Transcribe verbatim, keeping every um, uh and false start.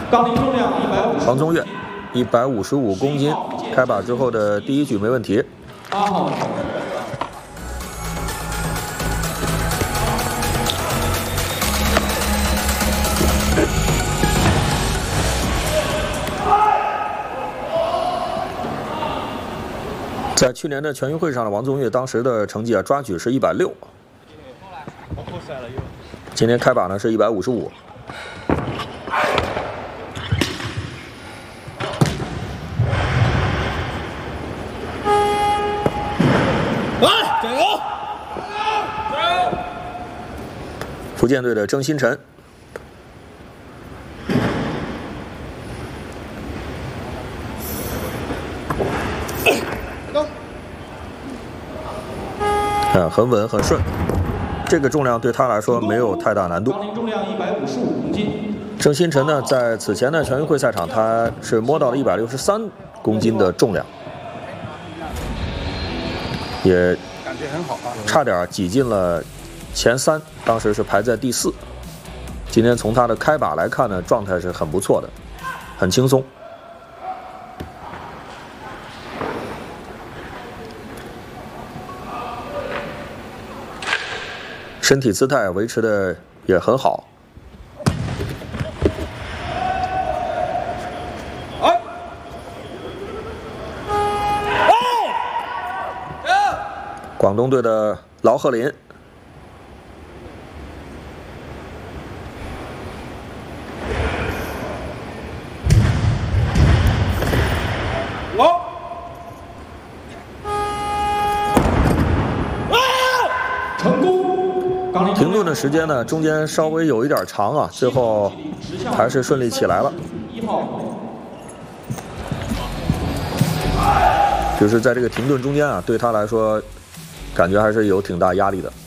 杠铃重量一百五十。 王宗岳，一百五十五公斤，开把之后的第一局没问题。 八号。 在去年的全运会上的王宗岳当时的成绩啊，抓举是一百六，今天开把呢是一百五十五。 来，加油！加油！ 福建队的郑新辰。 嗯，很稳很顺，这个重量对他来说没有太大难度。 杠铃重量一百五十五公斤。 郑新辰呢，在此前的全运会赛场，他是摸到了一百六十三公斤的重量，也感觉很好啊， 差点挤进了前三，当时是排在第四。今天从他的开把来看呢，状态是很不错的，很轻松。 身体姿态维持的也很好。 哎， 广东队的劳鹤林， 我。 成功。 停顿的时间呢，中间稍微有一点长啊，最后还是顺利起来了。 一号。 就是在这个停顿中间啊，对他来说，感觉还是有挺大压力的。